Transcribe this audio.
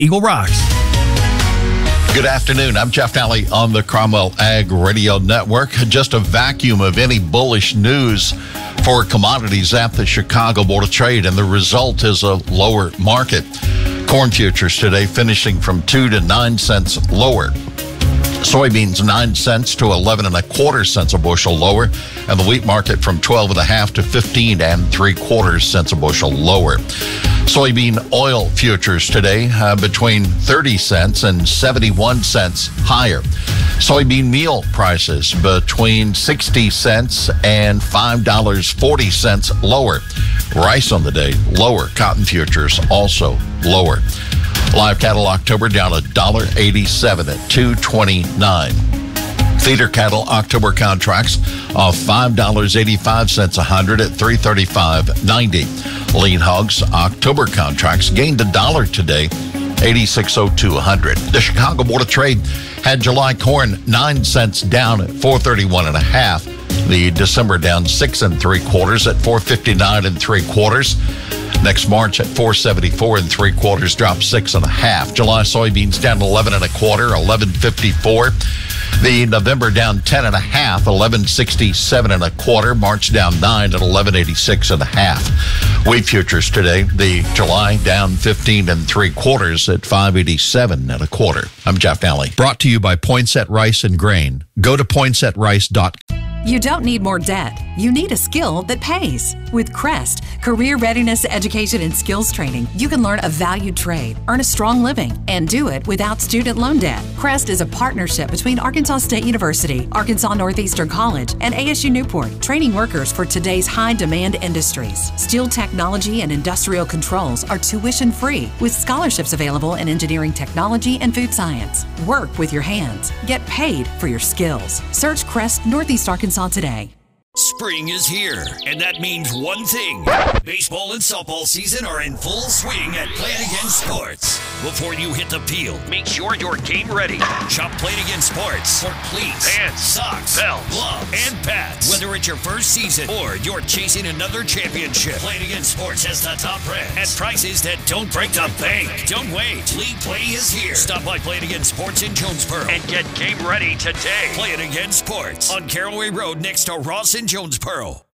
Eagle rocks. Good afternoon. I'm Jeff Nally on the Cromwell Ag Radio Network. Just a vacuum of any bullish news for commodities at the Chicago Board of Trade, and the result is a lower market. Corn futures today finishing from 2 to 9 cents lower. Soybeans 9 cents to 11 1/4 cents a bushel lower, and the wheat market from 12 1/2 to 15 3/4 cents a bushel lower. Soybean oil futures today between 30 cents and 71 cents higher. Soybean meal prices between 60 cents and $5.40 lower. Rice on the day lower. Cotton futures also lower. Live cattle October down $1.87 at $2.29. Feeder cattle October contracts of $5.85 a hundred at $335.90. Lean hogs October contracts gained $1 today, $86.02 a hundred. The Chicago Board of Trade had July corn 9 cents down at $431 1/2. The December down 6 3/4 at $459 3/4. Next March at $474 3/4, dropped 6 1/2. July soybeans down 11 1/4, $11.54. The November down 10 1/2, $11.67 1/4. March down 9 at $11.86 1/2. Wheat futures today, the July down 15 3/4 at $5.87 1/4. I'm Jeff Nally. Brought to you by Poinsett Rice and Grain. Go to poinsettrice.com. You don't need more debt. You need a skill that pays. With Crest, Career Readiness Education and Skills Training, you can learn a valued trade, earn a strong living, and do it without student loan debt. Crest is a partnership between Arkansas State University, Arkansas Northeastern College, and ASU Newport, training workers for today's high-demand industries. Steel technology and industrial controls are tuition-free, with scholarships available in engineering technology and food science. Work with your hands. Get paid for your skills. Search Crest Northeast Arkansas today. Spring is here, and that means one thing. Baseball and softball season are in full swing at Play It Again Sports. Before you hit the field, make sure you're game ready. Shop Play It Again Sports for cleats, pants, socks, belts, gloves, and pads. Whether it's your first season or you're chasing another championship, Play It Again Sports has the top brands at prices that don't break the bank. Don't wait. League Play is here. Stop by Play It Again Sports in Jonesboro and get game ready today. Play It Again Sports on Caraway Road next to Ross in Jonesboro.